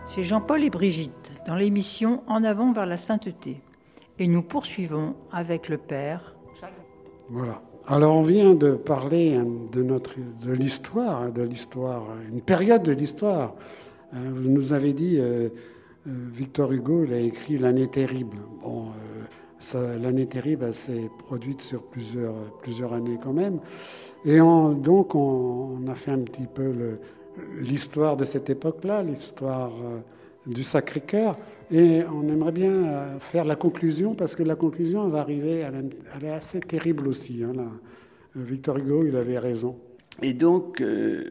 C'est Jean-Paul et Brigitte dans l'émission En avant vers la sainteté. Et nous poursuivons avec le Père. Voilà. Alors on vient de parler de l'histoire, une période de l'histoire. Vous nous avez dit, Victor Hugo, il a écrit L'année terrible. Bon, l'année terrible, elle s'est produite sur plusieurs années quand même. Et donc on a fait un petit peu l'histoire de cette époque-là, l'histoire du Sacré-Cœur. Et on aimerait bien faire la conclusion, parce que la conclusion, elle va arriver, elle est assez terrible aussi. Hein, là. Victor Hugo, il avait raison. Et donc,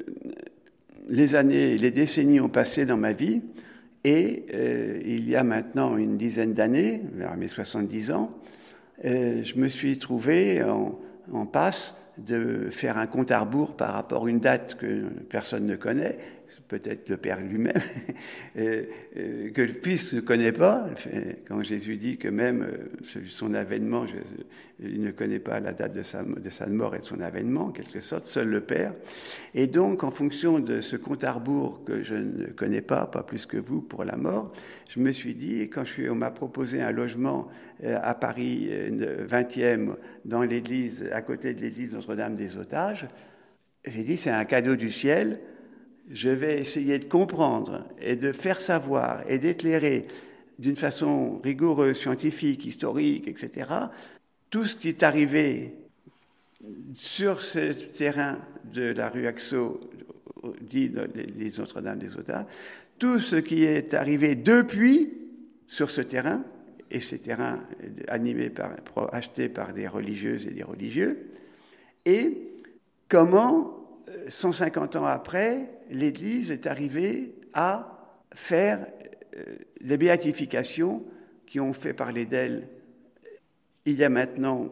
les décennies ont passé dans ma vie, et il y a maintenant une dizaine d'années, vers mes 70 ans, je me suis trouvé en passe de faire un compte à rebours par rapport à une date que personne ne connaît, peut-être le Père lui-même, que le Fils ne connaît pas. Quand Jésus dit que même son avènement, il ne connaît pas la date de sa mort et de son avènement, en quelque sorte, seul le Père. Et donc, en fonction de ce compte à rebours que je ne connais pas plus que vous, pour la mort, je me suis dit, quand on m'a proposé un logement à Paris, 20e, dans l'église, à côté de l'église Notre-Dame des Otages, j'ai dit, c'est un cadeau du ciel. Je vais essayer de comprendre et de faire savoir et d'éclairer d'une façon rigoureuse, scientifique, historique, etc., tout ce qui est arrivé sur ce terrain de la rue Axo, dit les Notre-Dame des Otages, tout ce qui est arrivé depuis sur ce terrain, et ces terrains achetés par des religieuses et des religieux, et comment, 150 ans après, l'Église est arrivée à faire les béatifications qui ont fait parler d'elle il y a maintenant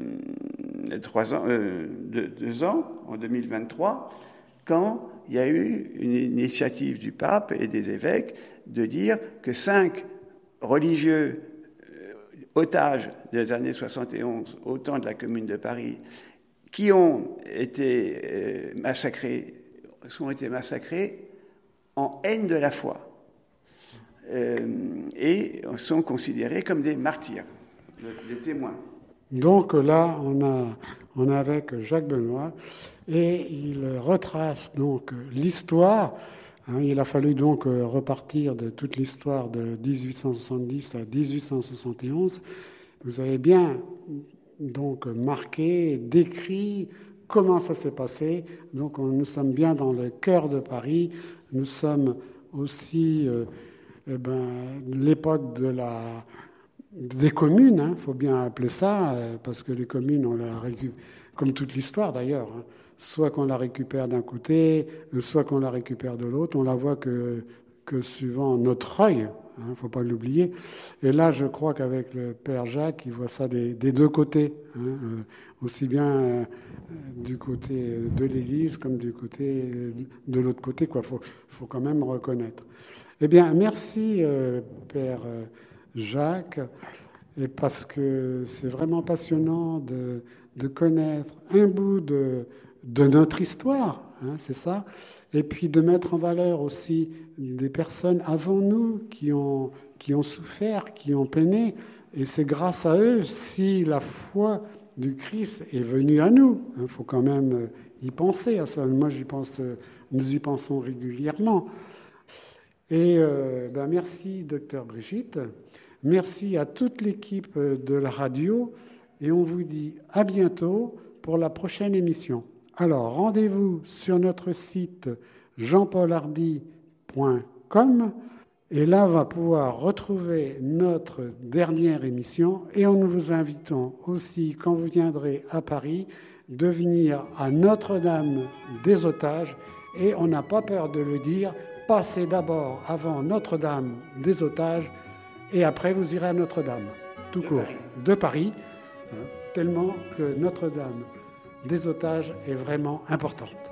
2 ans, en 2023, quand il y a eu une initiative du pape et des évêques de dire que 5 religieux otages des années 71 au temps de la Commune de Paris qui ont été massacrés en haine de la foi et sont considérés comme des martyrs, des témoins. Donc là, on a avec Jacques Benoît, et il retrace donc l'histoire. Il a fallu donc repartir de toute l'histoire de 1870 à 1871. Vous avez bien donc marqué, décrit comment ça s'est passé. Donc nous sommes bien dans le cœur de Paris. Nous sommes aussi l'époque des communes, faut bien appeler ça, parce que les communes, on la récupère, comme toute l'histoire d'ailleurs, soit qu'on la récupère d'un côté, soit qu'on la récupère de l'autre. On la voit que suivant notre œil, faut pas l'oublier. Et là, je crois qu'avec le Père Jacques, il voit ça des deux côtés, aussi bien du côté de l'Église comme du côté de l'autre côté, quoi. Faut quand même reconnaître. Eh bien, merci Père Jacques, et parce que c'est vraiment passionnant de connaître un bout de notre histoire, c'est ça, et puis de mettre en valeur aussi des personnes avant nous qui ont souffert, qui ont peiné, et c'est grâce à eux si la foi du Christ est venue à nous. Il faut quand même y penser à ça. Moi, j'y pense, nous y pensons régulièrement. Et merci, docteur Brigitte. Merci à toute l'équipe de la radio, et on vous dit à bientôt pour la prochaine émission. Alors, rendez-vous sur notre site jeanpaulhardy.com, et là, on va pouvoir retrouver notre dernière émission, et nous vous invitons aussi, quand vous viendrez à Paris, de venir à Notre-Dame des Otages, et on n'a pas peur de le dire, passez d'abord avant Notre-Dame des Otages, et après vous irez à Notre-Dame, tout court, de Paris, tellement que Notre-Dame des Otages est vraiment importante.